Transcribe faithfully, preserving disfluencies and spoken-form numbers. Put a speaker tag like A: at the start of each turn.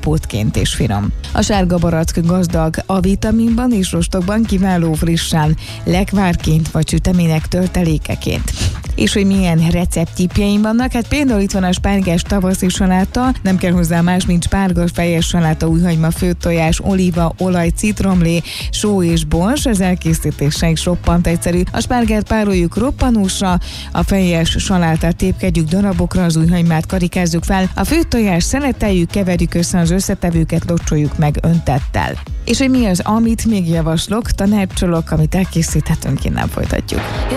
A: kompótként is finom. A sárga barack gazdag a vitaminban és rostokban, kiváló frissen, lekvárként vagy sütemények töltelékeként. És hogy milyen recepttípjeim vannak, hát például itt van a spárgás tavaszi saláta, nem kell hozzá más, mint spárgas, fejes saláta, újhagyma, főtojás, olíva, olaj, citromlé, só és bors, az elkészítése is roppant egyszerű. A spárgát pároljuk roppanósra, a fejes salátát tépkedjük darabokra, az újhagymát karikázzuk fel, a főtojás szeleteljük, keverjük össze az összetevőket, locsoljuk meg öntettel. És hogy mi az, amit még javaslok, tanácsolok, amit elkészíthetünk, innen folytatjuk.